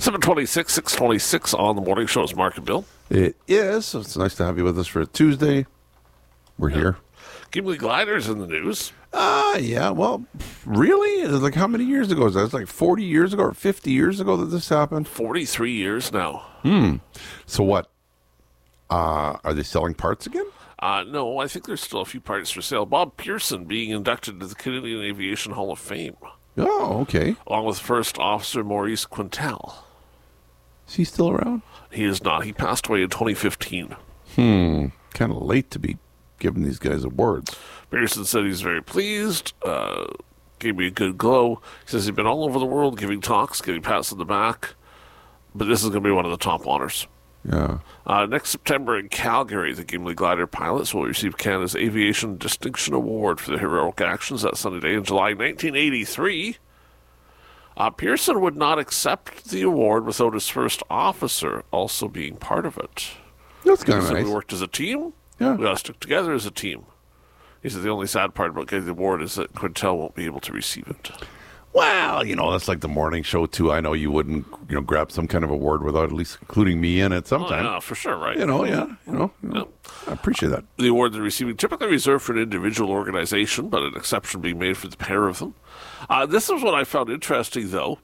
7:26, 6:26 on the morning show. It's Mark and Bill. It is. So it's nice to have you with us for a Tuesday. We're here. Gimli Gliders in the news. Yeah. Well, really? It was like how many years ago was that? It was like 40 years ago or 50 years ago that this happened? 43 years now. So what? Are they selling parts again? No, I think there's still a few parts for sale. Bob Pearson being inducted to the Canadian Aviation Hall of Fame, Oh, okay. along with First Officer Maurice Quintal. Is he still around? He is not. He passed away in 2015. Kind of late to be giving these guys awards. Pearson said he's very pleased, gave me a good glow. He says he's been all over the world giving talks, getting pats on the back, but this is going to be one of the top honors. Yeah. Next September in Calgary, the Gimli Glider pilots will receive Canada's Aviation Distinction Award for their heroic actions that Sunday day in July 1983. Pearson would not accept the award without his first officer also being part of it. That's kind of So nice. we worked as a team. Yeah. We got to stick together as a team. He said the only sad part about getting the award is that Quintel won't be able to receive it. Well, that's like the morning show, too. I know you wouldn't, grab some kind of award without at least including me in it sometime. Oh, yeah, for sure, right? Yeah. I appreciate that. The award they're receiving typically reserved for an individual organization, but an exception being made for the pair of them. This is what I found interesting, though.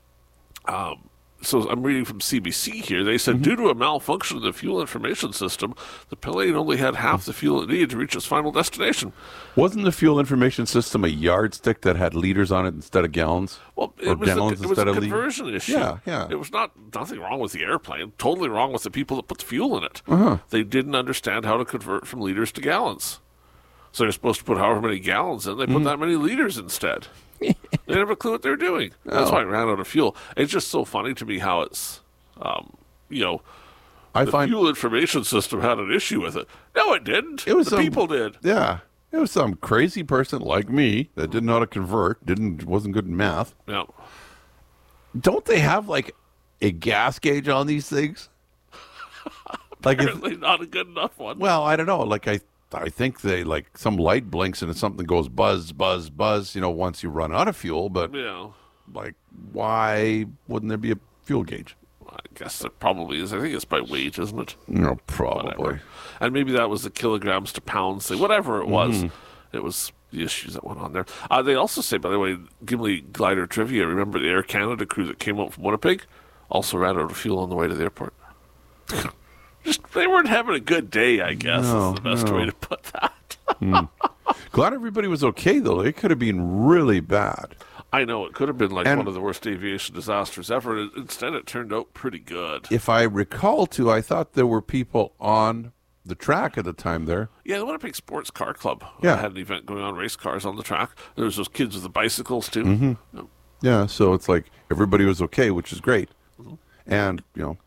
So I'm reading from CBC here. They said, due to a malfunction in the fuel information system, the plane only had half the fuel it needed to reach its final destination. Wasn't the fuel information system a yardstick that had liters on it instead of gallons? Well, Or it was gallons a instead of conversion issue. Yeah. It was nothing wrong with the airplane. Totally wrong with the people that put the fuel in it. They didn't understand how to convert from liters to gallons. So they're supposed to put however many gallons in. They put that many liters instead. They didn't have a clue what they were doing. That's why it ran out of fuel. It's just so funny to me how it's, the fuel information system had an issue with it. No, it didn't. It was the people did. Yeah. It was some crazy person like me that didn't know how to convert, wasn't good in math. Yeah. Don't they have, like, a gas gauge on these things? Apparently not a good enough one. Well, I don't know. Like, I think they, like, some light blinks and something goes buzz, buzz, buzz, once you run out of fuel. But, like, why wouldn't there be a fuel gauge? I guess there probably is. I think it's by weight, isn't it? No, probably. Whatever. And maybe that was the kilograms to pounds thing. Whatever it was, it was the issues that went on there. They also say, by the way, Gimli Glider trivia, remember the Air Canada crew that came out from Winnipeg? Also ran out of fuel on the way to the airport. They weren't having a good day, I guess, is the best way to put that. Glad everybody was okay, though. It could have been really bad. I know, it could have been like one of the worst aviation disasters ever. Instead, it turned out pretty good. If I recall, too, I thought there were people on the track at the time there. Yeah, the Winnipeg Sports Car Club Yeah. had an event going on, race cars on the track. There was those kids with the bicycles, too. Yeah, so it's like everybody was okay, which is great. And,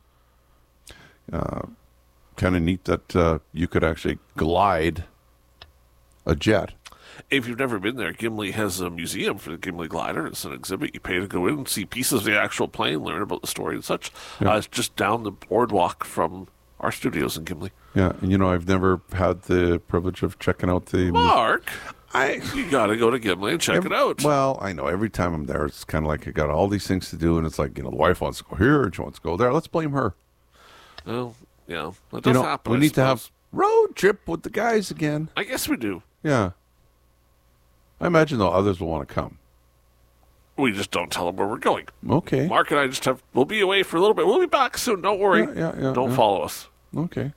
kind of neat that you could actually glide a jet. If you've never been there, Gimli has a museum for the Gimli Glider. It's an exhibit. You pay to go in and see pieces of the actual plane, learn about the story and such. Yeah. It's just down the boardwalk from our studios in Gimli. Yeah, and I've never had the privilege of checking out the... Mark, you got to go to Gimli and check it out. Well, I know. Every time I'm there, it's kind of like I got all these things to do, and it's like, the wife wants to go here, and she wants to go there. Let's blame her. Well, yeah, that does happen. We I need to have suppose. road trip with the guys again. I guess we do. Yeah. I imagine, though, others will want to come. We just don't tell them where we're going. Okay. Mark and I we'll be away for a little bit. We'll be back soon. Don't worry. Yeah, don't follow us. Okay.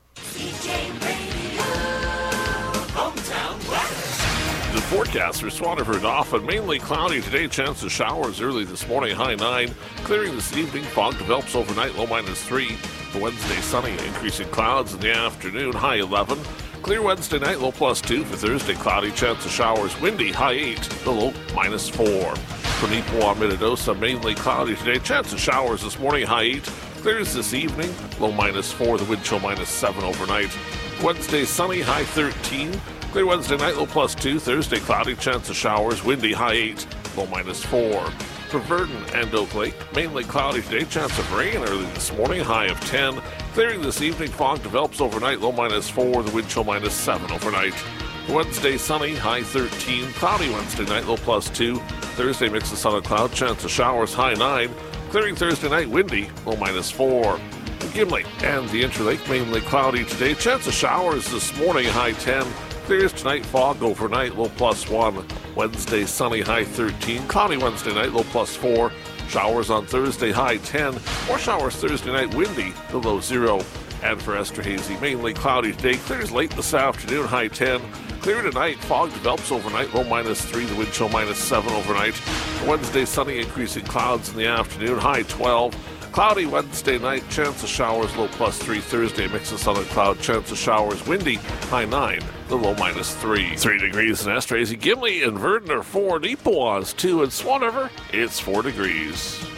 The forecast for Swaterford often mainly cloudy today. Chance of showers early this morning, high 9. Clearing this evening. Fog develops overnight, low -3. For Wednesday, sunny, increasing clouds in the afternoon, high 11. Clear Wednesday night, low +2. For Thursday, cloudy, chance of showers, windy, high 8. The low -4. For Nipoa, Minnedosa, mainly cloudy today. Chance of showers this morning, high 8. Clears this evening, low -4. The wind chill -7 overnight. Wednesday, sunny, high 13. Clear Wednesday night, low +2. Thursday, cloudy, chance of showers, windy, high 8, low -4. For Verdon and Oak Lake, mainly cloudy today, chance of rain early this morning, high of 10. Clearing this evening, fog develops overnight, low -4. The wind chill -7 overnight. Wednesday, sunny, high 13. Cloudy Wednesday night, low +2. Thursday, mix of sun and cloud, chance of showers, high 9. Clearing Thursday night, windy, low -4. Gimli and the Interlake, mainly cloudy today. Chance of showers this morning, high 10. Clears tonight, fog overnight, low +1. Wednesday, sunny, high 13. Cloudy Wednesday night, low +4. Showers on Thursday, high 10. More showers Thursday night, windy, the low 0. And for Esterhazy, mainly cloudy today. Clears late this afternoon, high 10. Clear tonight, fog develops overnight, low -3. The wind chill -7 overnight. Wednesday, sunny, increasing clouds in the afternoon, high 12. Cloudy Wednesday night, chance of showers, low +3. Thursday, mix of sun and cloud, chance of showers, windy, high 9, the low -3. 3 degrees in Esterhazy. Gimli and Verdon are 4, Neepawa is 2, and Swan River, it's 4 degrees.